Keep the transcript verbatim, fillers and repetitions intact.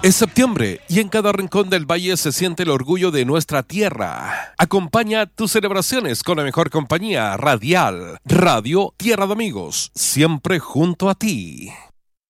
Es septiembre y en cada rincón del valle se siente el orgullo de nuestra tierra. Acompaña tus celebraciones con la mejor compañía radial, Radio Tierra de Amigos, siempre junto a ti.